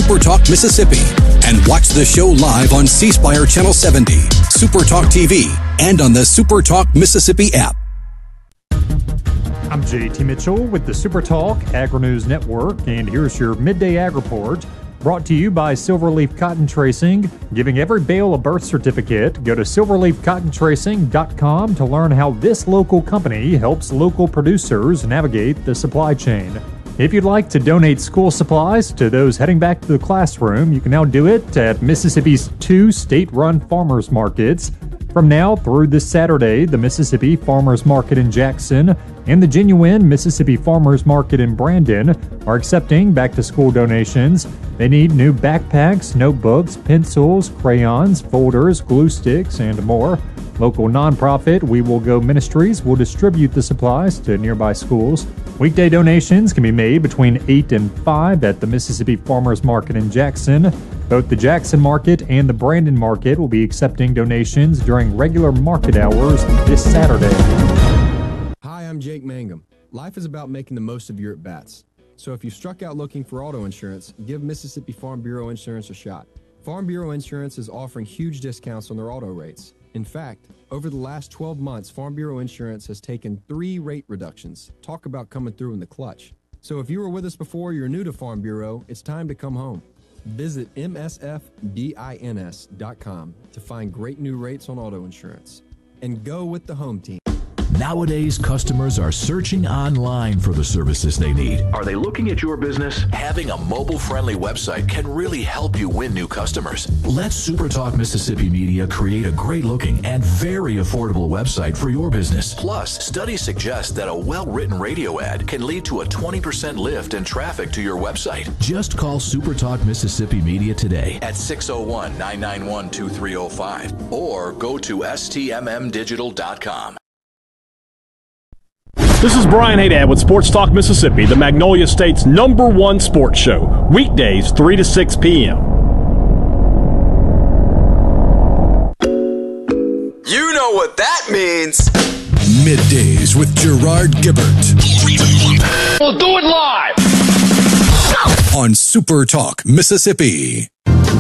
Super Talk Mississippi and watch the show live on C Spire Channel 70, Super Talk TV, and on the Super Talk Mississippi app. I'm JT Mitchell with the Super Talk Agri-News Network, and here's your Midday Ag Report, brought to you by Silverleaf Cotton Tracing, giving every bale a birth certificate. Go to silverleafcottontracing.com to learn how this local company helps local producers navigate the supply chain. If you'd like to donate school supplies to those heading back to the classroom, you can now do it at Mississippi's 2 state-run farmers markets. From now through this Saturday, the Mississippi Farmers Market in Jackson and the Genuine Mississippi Farmers Market in Brandon are accepting back-to-school donations. They need new backpacks, notebooks, pencils, crayons, folders, glue sticks, and more. Local nonprofit We Will Go Ministries will distribute the supplies to nearby schools. Weekday donations can be made between 8 and 5 at the Mississippi Farmers Market in Jackson. Both the Jackson Market and the Brandon Market will be accepting donations during regular market hours this Saturday. Hi, I'm Jake Mangum. Life is about making the most of your at-bats. So if you struck out looking for auto insurance, give Mississippi Farm Bureau Insurance a shot. Farm Bureau Insurance is offering huge discounts on their auto rates. In fact, over the last 12 months, Farm Bureau Insurance has taken 3 rate reductions. Talk about coming through in the clutch. So if you were with us before, you're new to Farm Bureau, it's time to come home. Visit msfbins.com to find great new rates on auto insurance. And go with the home team. Nowadays, customers are searching online for the services they need. Are they looking at your business? Having a mobile-friendly website can really help you win new customers. Let SuperTalk Mississippi Media create a great-looking and very affordable website for your business. Plus, studies suggest that a well-written radio ad can lead to a 20% lift in traffic to your website. Just call SuperTalk Mississippi Media today at 601-991-2305 or go to stmmdigital.com. This is Brian Haydad with Sports Talk Mississippi, the Magnolia State's #1 sports show, weekdays 3 to 6 p.m. You know what that means. Middays with Gerard Gibbert. We'll do it live On Super Talk Mississippi.